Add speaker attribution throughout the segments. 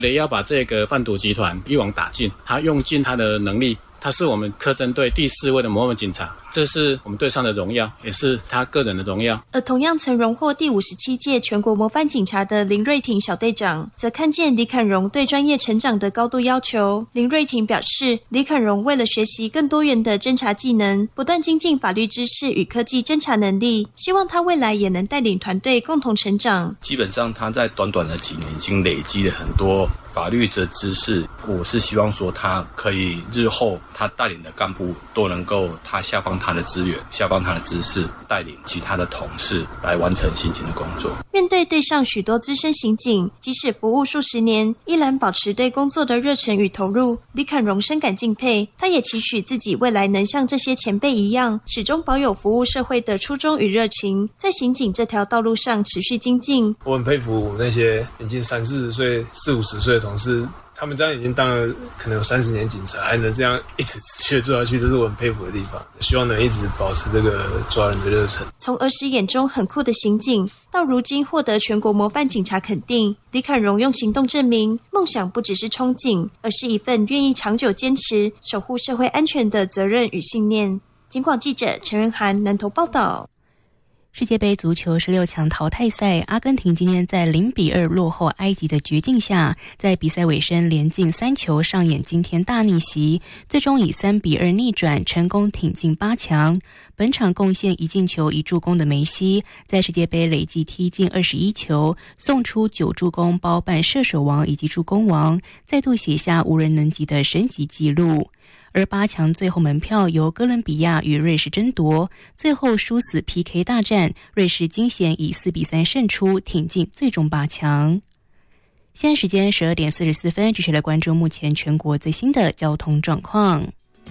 Speaker 1: 也要把这个贩毒集团一网打尽，他用尽他的能力，他是我们科侦队第4位的模范警察，这是我们队上的荣耀，也是他个人的荣耀。
Speaker 2: 而同样曾荣获第57届全国模范警察的林瑞廷小队长，则看见李侃荣对专业成长的高度要求。林瑞廷表示，李侃荣为了学习更多元的侦查技能，不断精进法律知识与科技侦查能力，希望他未来也能带领团队共同成长。
Speaker 3: 基本上他在短短的几年已经累积了很多法律的知识，我是希望说他可以日后他带领的干部都能够他下放他的资源，下放他的知识，带领其他的同事来完成刑警的工作。
Speaker 2: 面对队上许多资深刑警，即使服务数十年，依然保持对工作的热忱与投入，李侃荣深感敬佩。他也期许自己未来能像这些前辈一样，始终保有服务社会的初衷与热情，在刑警这条道路上持续精进。
Speaker 4: 我很佩服那些已经30-40岁、40-50岁的同事，他们这样已经当了可能有30年警察，还能这样一直持续的做下去，这是我很佩服的地方。希望能一直保持这个抓人的热忱。
Speaker 2: 从儿时眼中很酷的刑警，到如今获得全国模范警察肯定，李侃荣用行动证明，梦想不只是憧憬，而是一份愿意长久坚持、守护社会安全的责任与信念。警广记者陈仁涵南投报道。
Speaker 5: 世界杯足球16强淘汰赛，阿根廷今天在0-2落后埃及的绝境下，在比赛尾声连进3球，上演惊天大逆袭，最终以3-2逆转，成功挺进8强。本场贡献1进球1助攻的梅西，在世界杯累计踢进21球，送出9助攻，包办射手王以及助攻王，再度写下无人能及的神级纪录。而8强最后门票由哥伦比亚与瑞士争夺，最后殊死 PK 大战，瑞士惊险以4-3胜出，挺进最终8强。现在时间12点44分，继续来关注目前全国最新的交通状况。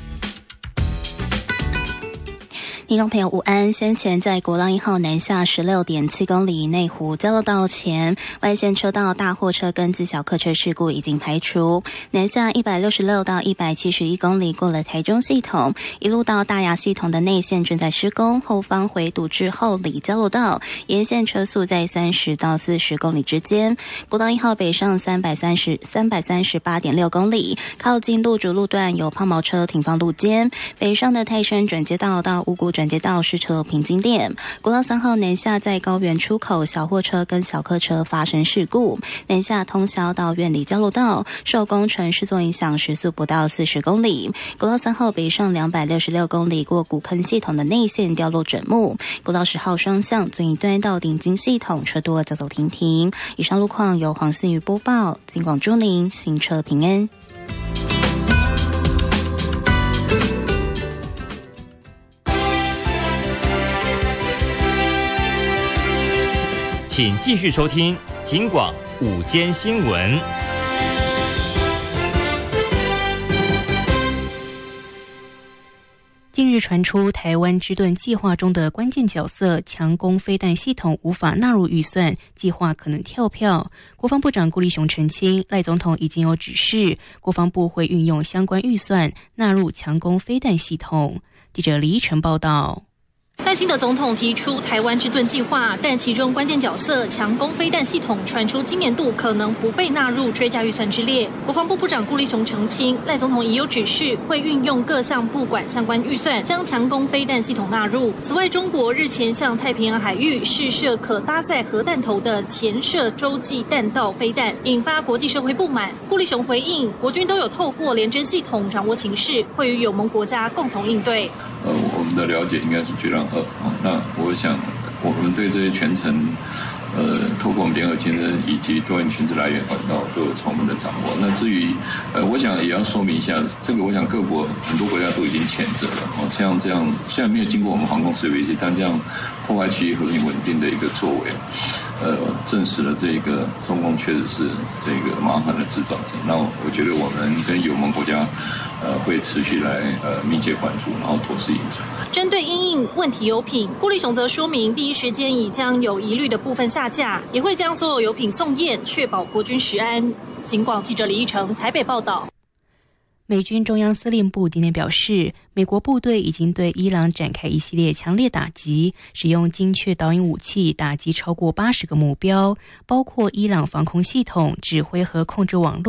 Speaker 5: 听众朋友午安，先前在国道1号南下16.7公里内湖交流道前外线车道大货车跟自小客车事故已经排除，南下166到171公里过了台中系统，一路到大雅系统的内线正在施工，后方回堵至后里交流道，沿线车速在30到40公里之间。国道1号北上338.6公里，靠近路竹路段有抛锚车停放路肩，北上的泰山转接道到五股转接道是车平经点。国道3号南下在高原出口小货车跟小客车发生事故，南下通霄到苑里交流道受工程施作影响，时速不到40公里。国道3号北上266公里过古坑系统的内线掉落枕木。国道10号双向最一端到顶金系统车多走走停停。以上路况由黄思瑜播报，警广祝您行车平安。
Speaker 6: 请继续收听警广午间新闻。
Speaker 5: 近日传出台湾之盾计划中的关键角色强攻飞弹系统无法纳入预算，计划可能跳票。国防部长顾立雄澄清，赖总统已经有指示，国防部会运用相关预算纳入强攻飞弹系统。记者李依晨报道。
Speaker 7: 赖清德总统提出台湾之盾计划，但其中关键角色强攻飞弹系统传出今年度可能不被纳入追加预算之列。国防部部长顾立雄澄清，赖总统已有指示，会运用各项部管相关预算，将强攻飞弹系统纳入。此外，中国日前向太平洋海域试射可搭载核弹头的潜射洲际弹道飞弹，引发国际社会不满。顾立雄回应，国军都有透过联侦系统掌握情势，会与友盟国家共同应对。
Speaker 8: 我们的了解应该是决让2，那我想我们对这些全程透过我们联合情治以及多元情治来源管道都有充分的掌握。那至于我想也要说明一下，这个我想各国很多国家都已经谴责了，像这样虽然没有经过我们航空事业危机，但这样破坏区域和平稳定的一个作为，证实了这个中共确实是这个麻烦的制造者。那我觉得我们跟友盟国家会持续来密切关注，然后妥善应对。
Speaker 7: 针对因应问题油品，顾立雄则说明，第一时间已将有疑虑的部分下架，也会将所有油品送验，确保国军食安。警广记者李依晨台北报道。
Speaker 5: 美军中央司令部今天表示，美国部队已经对伊朗展开一系列强烈打击，使用精确导引武器打击超过80个目标，包括伊朗防空系统、指挥和控制网络